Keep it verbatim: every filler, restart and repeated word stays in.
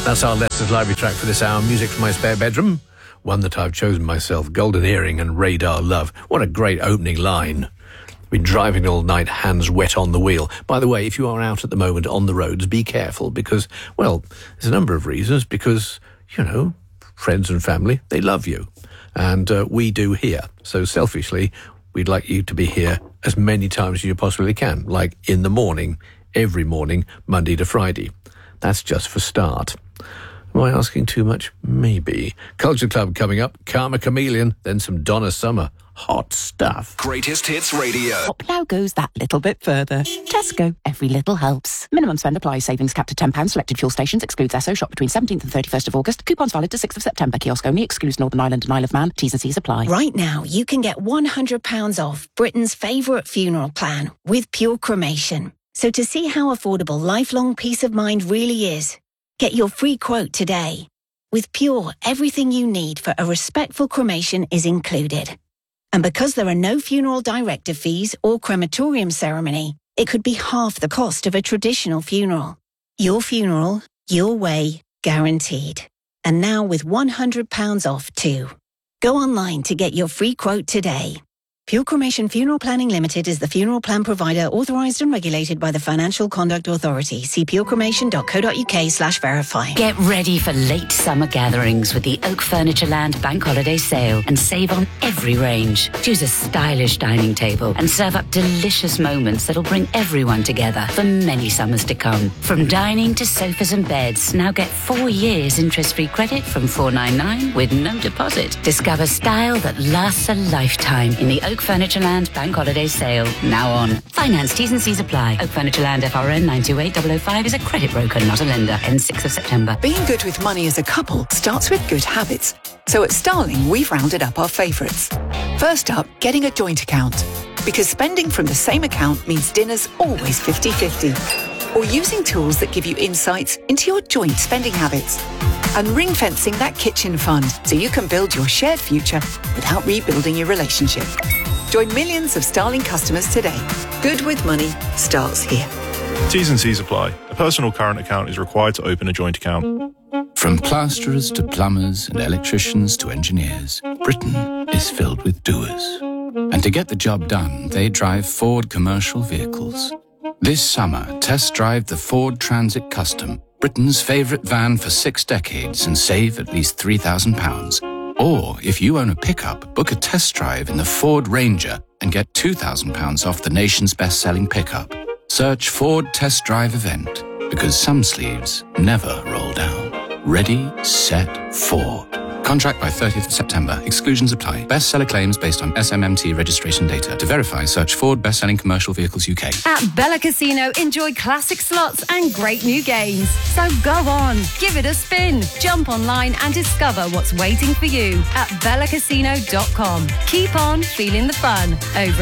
That's our Lester's Library track for this hour. Music from my spare bedroom. One that I've chosen myself. Golden Earring and Radar Love. What a great opening line. Been driving all night, hands wet on the wheel. By the way, if you are out at the moment on the roads, be careful because, well, there's a number of reasons. Because, you know, friends and family, they love you. And uh, we do here. So selfishly, we'd like you to be here as many times as you possibly can. Like in the morning, every morning, Monday to Friday. That's just for start. Am I asking too much? Maybe. Culture Club coming up. Karma Chameleon. Then some Donna Summer. Hot stuff. Greatest Hits Radio. Up now goes that little bit further. Tesco. Every little helps. Minimum spend applies. Savings capped at ten pounds. Selected fuel stations. Excludes Esso. Shop between seventeenth and thirty-first of August. Coupons valid to sixth of September. Kiosk only. Excludes Northern Ireland and Isle of Man. T's and C's apply. Right now, you can get one hundred pounds off Britain's favourite funeral plan with Pure Cremation. So to see how affordable lifelong peace of mind really is, get your free quote today. With Pure, everything you need for a respectful cremation is included. And because there are no funeral director fees or crematorium ceremony, it could be half the cost of a traditional funeral. Your funeral, your way, guaranteed. And now with one hundred pounds off too. Go online to get your free quote today. Pure Cremation Funeral Planning Limited is the funeral plan provider authorised and regulated by the Financial Conduct Authority. See purecremation.co.uk slash verify. Get ready for late summer gatherings with the Oak Furniture Land Bank Holiday Sale and save on every range. Choose a stylish dining table and serve up delicious moments that'll bring everyone together for many summers to come. From dining to sofas and beds, now get four years interest-free credit from four ninety-nine with no deposit. Discover style that lasts a lifetime in the Oak Furniture Land Bank Holiday Sale, now on. Finance T's and C's apply. Oak Furniture Land F R N nine two eight zero zero five is a credit broker, not a lender. Ends sixth of September. Being good with money as a couple starts with good habits. So at Starling, we've rounded up our favourites. First up, getting a joint account. Because spending from the same account means dinner's always fifty-fifty. Or using tools that give you insights into your joint spending habits. And ring-fencing that kitchen fund so you can build your shared future without rebuilding your relationship. Join millions of Starling customers today. Good with money starts here. T's and C's apply. A personal current account is required to open a joint account. From plasterers to plumbers and electricians to engineers, Britain is filled with doers. And to get the job done, they drive Ford commercial vehicles. This summer, test drive the Ford Transit Custom, Britain's favourite van for six decades, and save at least three thousand pounds. Or, if you own a pickup, book a test drive in the Ford Ranger and get two thousand pounds off the nation's best-selling pickup. Search Ford Test Drive Event, because some sleeves never roll down. Ready, set, Ford. Contract by thirtieth of September. Exclusions apply. Bestseller claims based on S M M T registration data. To verify, search Ford Best-Selling Commercial Vehicles U K. At Bella Casino, enjoy classic slots and great new games. So go on, give it a spin. Jump online and discover what's waiting for you at bella casino dot com. Keep on feeling the fun over